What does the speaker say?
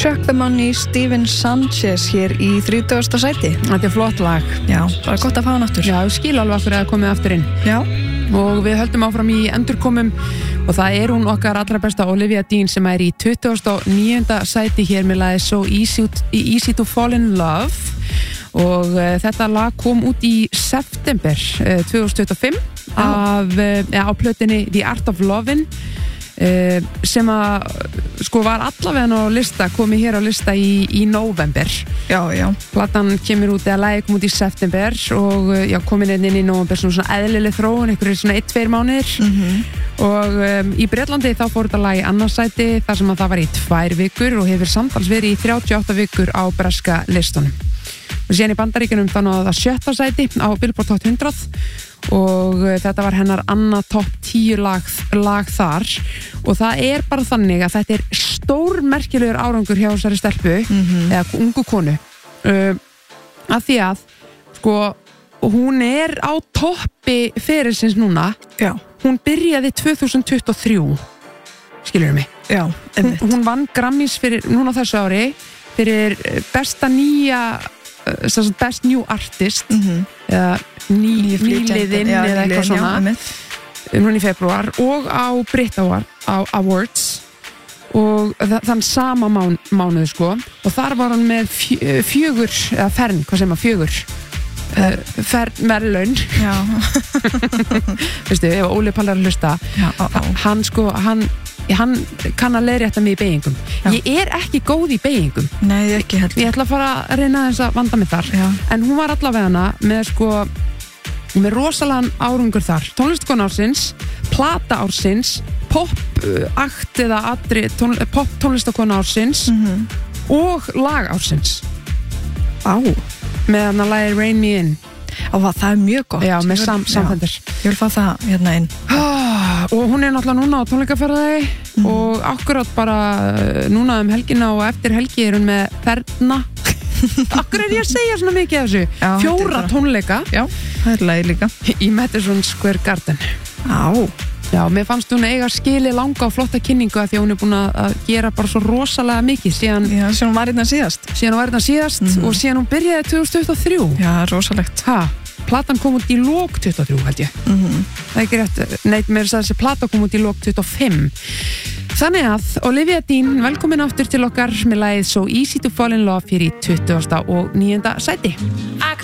Chuck the Money, Steven Sanchez hér í 30. sæti. Þetta flott lag. Já, bara gott að fá hann aftur. Já, skil alveg aftur að komið aftur inn. Já. Og við höldum áfram í endurkomum og það hún okkar allra besta Olivia Dean sem í 29. sæti hér með lagið So Easy to Fall in Love og þetta lag kom út í september 2025 á plötunni The Art of Lovin' sem var allavega á lista, komið hér á lista í november. Já. Platan kemur út, lagið kom út í september og komin inn í november svona eðlileg þróun, einhverjir svona 1-2 mánuðir og í Bretlandi þá fór þetta lag í annarsæti þar sem það var í 2 vikur og hefur samtals verið í 38 vikur á breska listunum. Og síðan í Bandaríkjunum þá náði það 7. sæti á Billboard Top 100 og þetta var hennar annað topp 10 lag þar og það bara þannig að þetta stórmerkilegur árangur hjá þessari stelpu eða ungu konu að því að hún á toppi ferilsins núna. Já. Hún byrjaði 2023 skilurðu mig. Já, hún vann Grammys fyrir núna þessu ári fyrir besta nýja Best New Artist eða nýliðinn eða eitthvað svona núna í februar og á Brit Awards og þann sama mánuð og þar var hann með 4 eða fern, hvað segir maður, 4 verðlaun. Já. Veistu, ef Óli Pallar hlusta hann kann að leiðrétta mig í beygingum. Ég ekki góð í beygingum. Nei, ekki heldur. Ég ætla að fara að reyna þess að vanda mig þar. Já. En hún var allavega hana með rosalega árangur þar. Tónlistakona ársins, plata ársins, pop-akt eða pop-tónlistakona ársins og lag ársins. Með hann að lagið Rain Me In. Það mjög gott. Já, með samfendur. Ég vil fá það hérna inn. Og hún náttúrulega núna á tónleikaferðaði og akkurat bara núna helgina og eftir helgi hún með ferna. Akkur ég að segja svona mikið af þessu. 4 tónleika. Já, það lagið líka. Í Madison Square Garden. Já, mér fannst hún eiga skili langa og flotta kynningu að því að hún búin að gera bara svo rosalega mikið síðan hún var hérna síðast. Og síðan hún byrjaði 2023. Já, rosalegt. Platan kom út í lok 23 held ég. Það ekki rétt, neitt mér að þessi plata kom út í lok 25. Þannig að Olivia Dean, velkomin aftur til okkar með lagið So Easy to Fall in Love fyrir í 29. sæti.